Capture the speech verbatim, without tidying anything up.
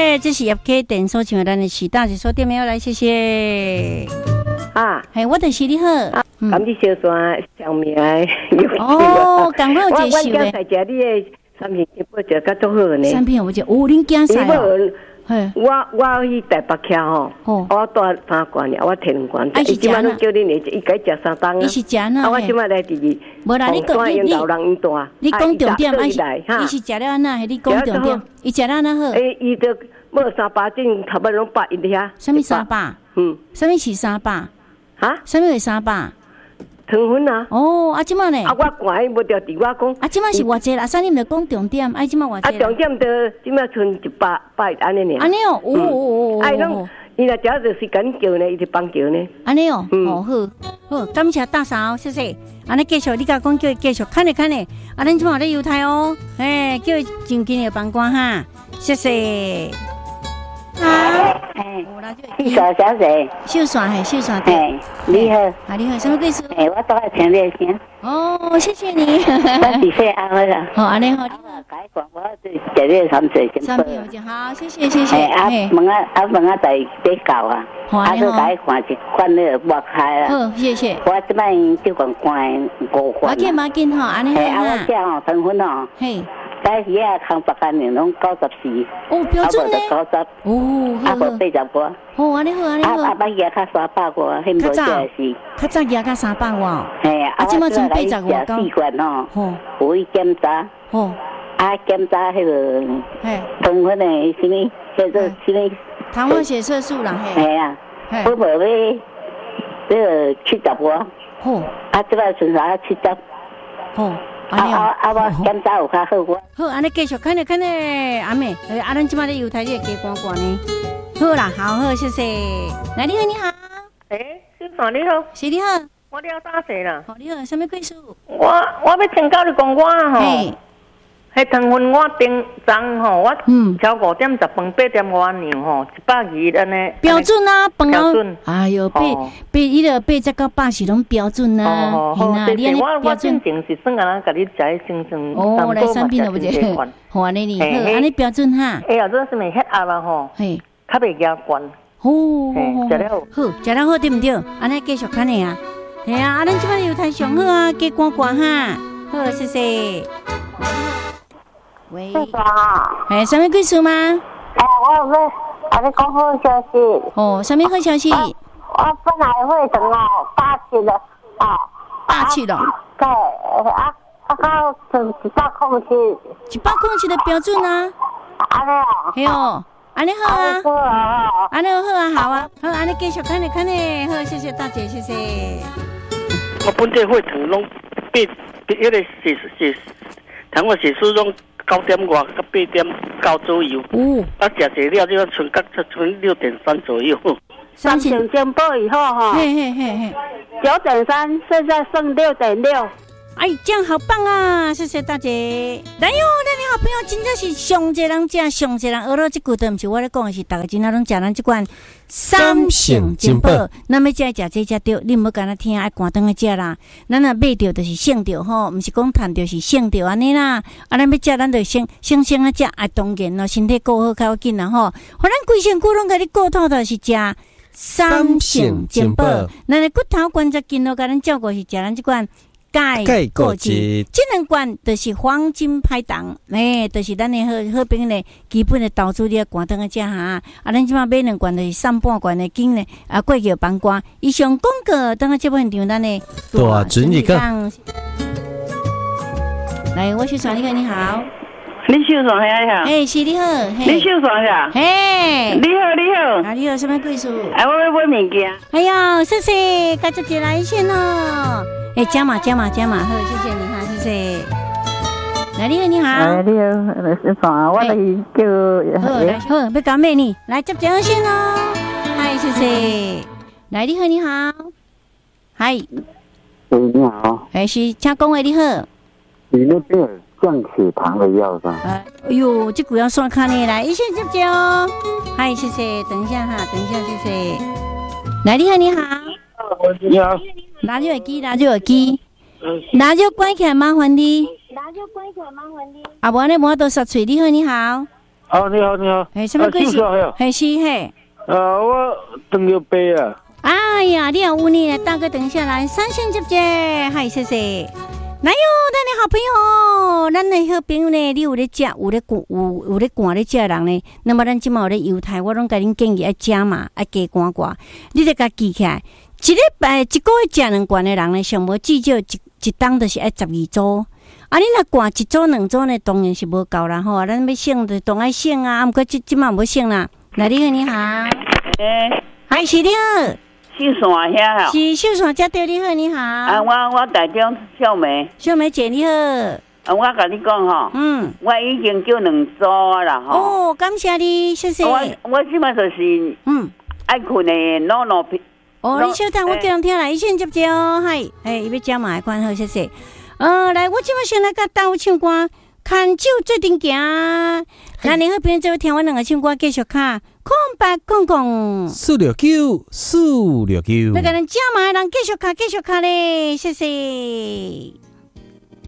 谢，这是叶启电所唱的咱的曲，大姐说店没有来，谢谢。啊，嘿，我就是你好。啊， 咁你小山上面的哦，赶快有介绍的。我我食你的产品，我觉得足好呢。 产品我觉得，哦，恁惊啥哦？ 我我去台北徛吼，我带三罐尔，我摕两罐。 伊是假呐？ 叫恁嚟，伊该食三档啊。 伊是假呐？ 啊，我即摆来第二。 无啦，你讲你你你讲重点，啊，伊是食了安那？还你讲重点？伊食了安那好？ 诶，伊就无三百斤，头尾拢百一遐。 什么三百？嗯，什么是三百？啊？什么是三百？ 糖分啊！ 哦，啊，即摆呢？ 啊，我管无着伫我讲。 啊，即摆是偌济啦？啥你毋着讲重点？啊，即摆偌济？ 啊，重点着即摆剩一百百安尼尔。 安尼哦，哦哦哦。 哎，拢伊若只要就是紧叫呢，伊就帮叫呢。 安尼哦，哦好，好，感谢大嫂，谢谢。安尼继续，你甲讲叫伊继续看咧看咧。啊，咱即摆咧犹太哦，哎，叫伊真紧的帮官哈，谢谢。好， 哎，秀爽小姐， 秀爽嘿，秀爽对， 你好， 啊你好，什么贵叔？ 哎，我都要听你声。 哦，谢谢你。 我几岁啊？我啦。 好，安尼好。 改讲我对食你三岁先。 三岁就好，谢谢谢谢。 哎，啊问啊啊问啊在在教啊，啊都改看一款那个抹开啦。 好，谢谢。 我即摆就讲关五款。 马紧马紧吼，安尼好啊。哎，啊我这吼成分哦。 嘿。 在鱼啊，康北干年拢九十四， 哦标准呢？ 九十， 哦， 啊无八十多。 哦，安尼好，安尼好。 啊啊，把鱼较三百多，迄无这是。 较早鱼较三百哇。 嘿，啊即摆剩八十外高。四罐吼， 吼， 有去检查。 吼， 啊检查迄个， 嘿， 糖分的什么叫做什么？ 糖化血色素啦，嘿。 嘿啊，我无要，这个七十多。 吼， 啊，即摆剩下七十。 吼。 啊啊啊！我检查有较好我。 好，安尼继续看咧看咧，阿妹，啊，咱即摆咧犹太这个加关关呢。好啦，好好，谢谢。来，你好，你好。 诶，秀爽你好。 是你好。 我了打死啦。 好，你好，什么贵数？ 我我要请教你讲我吼。迄糖分我顶涨吼，我超五点十分，八点五两吼，一百二安尼。 标准啊， 标准。 哎呦，八八伊个八十到八十拢标准啊。 哦好，谢谢。我我正正是算安尼，甲你食先生。 哦，来产品了不者？好安尼哩，好安尼标准哈。 哎呀，这是咪黑鸭啦吼？嘿，较袂惊惯。 哦， 食了好，食了好对毋对？安尼继续看咧啊。系啊，啊，咱即摆犹太上好啊，加关关哈。好，谢谢。喂，哎，什么贵数吗？ 哎，我要跟你讲好消息。 哦，什么好消息？ 我本来会等哦，八去了，啊， 八去了。 对，啊，啊到一一百空七。 一百空七的标准啊。 安尼哦。 系哦，安尼好啊。 好啊。 安尼好啊，好啊，好，安尼继续看咧看咧，好，谢谢大姐，谢谢。 我本这血糖拢变变迄个血血糖化血素拢。九点外到八点九左右，哦，啊，食食了就要存到存六点三左右。 三千减保以后哈， 嘿嘿嘿嘿， 九点三，现在剩六点六。 哎，这样好棒啊！谢谢大姐。来哟，咱的好朋友真正是上济人食，上济人学到这句都不是我咧讲的，是大家真正拢食咱这款三性珍宝。那么食食这只对，你唔好干那听，爱关灯去食啦。咱若买着就是省着吼，唔是讲赚着是省着安尼啦。啊，咱要食，咱就省省省啊食，啊当然咯，身体顾好较要紧啦吼。互咱规身躯拢甲你顾透透是食三性珍宝。咱的骨头关节筋络，甲咱照顾是食咱这款。钙过质，这两罐就是黄金拍档，诶、欸，就是咱的好好朋友的基本的投资，你要关灯啊，食哈。啊，咱即马买两罐就是三半罐的金呢，啊，过桥帮瓜。以上广告，等下节目现场咱的大准一讲。 来，我秀爽，你好，你好。 你秀爽呀？ 哎，是你好。 你秀爽呀？ 嘿， 你好，你好。 啊，你好，什么贵数？ 哎，我要买物件。 哎呀，谢谢，感谢姐来先哦。哎，加码加码加码，好，谢谢你哈，谢谢。来，你好，你好。 哎，你好，是啥？我来叫。 好，来，好，要搞咩呢？来接电话先哦。嗨，谢谢。来，你好，你好。嗨。 哎，你好。 哎，是，请讲话，你好。 你那边有降血糖的药吧？ 哎呦，这股要刷卡呢，来，一线接接哦。嗨，谢谢，等一下哈，等一下，谢谢。来，你好，你好。 你好。 拿热机，拿热机，拿热关起来，麻烦你。 拿热关起来，麻烦你。 啊，无呢，无多杀嘴，你好，你好。 哦，你好，你好。 哎，什么关系？嘿是嘿。 呃，我等要背啊。 哎呀，你好，有你大哥，等一下来，三线接接，嗨，谢谢。来哟，咱的好朋友，咱的好朋友呢，你有咧食，有咧有有咧赶咧食人呢，那么咱即马有咧犹太，我拢甲恁建议爱食嘛，爱加赶赶，你得甲记起来。一礼拜一个月食两罐的人呢，上无至少一一档就是爱十二组。啊，你若灌一组两组呢，当然是无够啦吼。咱要省就当爱省啊，啊，毋过即即马无省啦。来，你好，你好， 诶， 嗨，是你好。 秀山遐吼， 是秀山，遮对你好，你好。 啊，我我台中小梅， 小梅姐你好。 啊，我甲你讲吼，嗯，我已经叫两组啦吼。 哦，感谢你，谢谢。 我我即摆就是嗯，爱困的诺诺皮。 哦，你小等，我叫人听来，伊先接接哦，嗨，哎，伊要食嘛，款好，谢谢。呃，来，我即摆先来甲大家唱歌，牵手做阵行。咱你好朋友做听我两个唱歌，继续卡空白空空。 四六九，四六九。 要甲咱食嘛，人继续卡，继续卡咧，谢谢。